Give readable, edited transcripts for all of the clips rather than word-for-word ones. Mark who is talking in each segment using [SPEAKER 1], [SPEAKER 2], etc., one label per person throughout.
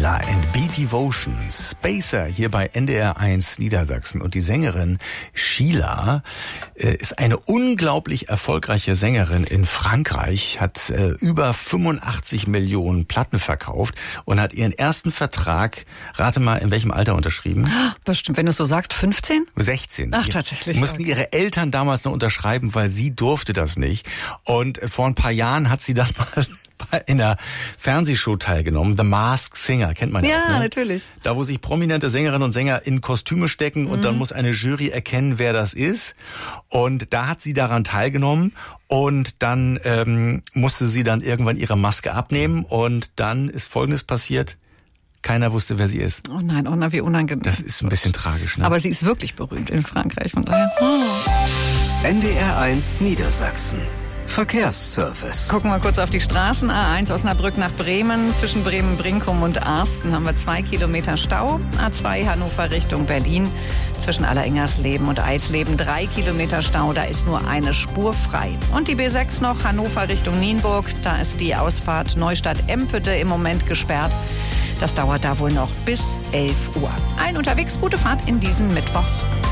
[SPEAKER 1] Sheila and Be Devotion. Spacer hier bei NDR 1 Niedersachsen. Und die Sängerin Sheila ist eine unglaublich erfolgreiche Sängerin in Frankreich, hat über 85 Millionen Platten verkauft und hat ihren ersten Vertrag, rate mal, in welchem Alter unterschrieben?
[SPEAKER 2] Bestimmt, wenn du es so sagst, 15?
[SPEAKER 1] 16.
[SPEAKER 2] Ach, tatsächlich.
[SPEAKER 1] Mussten ihre Eltern damals noch unterschreiben, weil sie durfte das nicht. Und vor ein paar Jahren hat sie dann mal in der Fernsehshow teilgenommen, The Masked Singer, kennt man ja auch, ne?
[SPEAKER 2] Ja, natürlich.
[SPEAKER 1] Da, wo sich prominente Sängerinnen und Sänger in Kostüme stecken und dann muss eine Jury erkennen, wer das ist. Und da hat sie daran teilgenommen und dann musste sie dann irgendwann ihre Maske abnehmen und dann ist Folgendes passiert. Keiner wusste, wer sie ist.
[SPEAKER 2] Oh nein, wie unangenehm.
[SPEAKER 1] Das ist ein bisschen tragisch, ne?
[SPEAKER 2] Aber sie ist wirklich berühmt in Frankreich, von daher.
[SPEAKER 3] NDR 1 Niedersachsen. Verkehrsservice.
[SPEAKER 2] Gucken wir kurz auf die Straßen. A1 Osnabrück nach Bremen. Zwischen Bremen-Brinkum und Arsten haben wir 2 Kilometer Stau. A2 Hannover Richtung Berlin. Zwischen Allerengersleben und Eisleben 3 Kilometer Stau. Da ist nur eine Spur frei. Und die B6 noch Hannover Richtung Nienburg. Da ist die Ausfahrt Neustadt-Empede im Moment gesperrt. Das dauert da wohl noch bis 11 Uhr. Allen unterwegs gute Fahrt in diesen Mittwoch.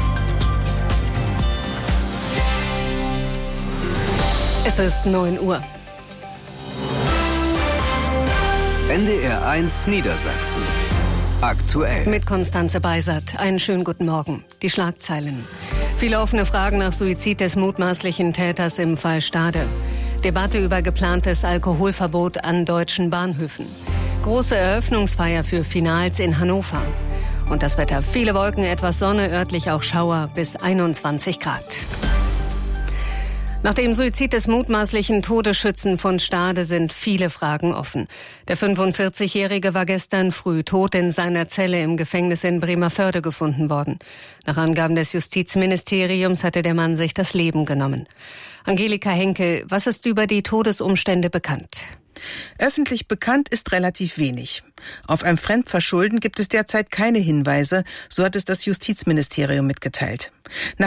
[SPEAKER 4] Es ist 9 Uhr.
[SPEAKER 3] NDR 1 Niedersachsen. Aktuell.
[SPEAKER 4] Mit Konstanze Beisert. Einen schönen guten Morgen. Die Schlagzeilen. Viele offene Fragen nach Suizid des mutmaßlichen Täters im Fall Stade. Debatte über geplantes Alkoholverbot an deutschen Bahnhöfen. Große Eröffnungsfeier für Finals in Hannover. Und das Wetter. Viele Wolken, etwas Sonne, örtlich auch Schauer bis 21 Grad. Nach dem Suizid des mutmaßlichen Todesschützen von Stade sind viele Fragen offen. Der 45-Jährige war gestern früh tot in seiner Zelle im Gefängnis in Bremervörde gefunden worden. Nach Angaben des Justizministeriums hatte der Mann sich das Leben genommen. Angelika Henkel, was ist über die Todesumstände bekannt?
[SPEAKER 5] Öffentlich bekannt ist relativ wenig. Auf ein Fremdverschulden gibt es derzeit keine Hinweise, so hat es das Justizministerium mitgeteilt.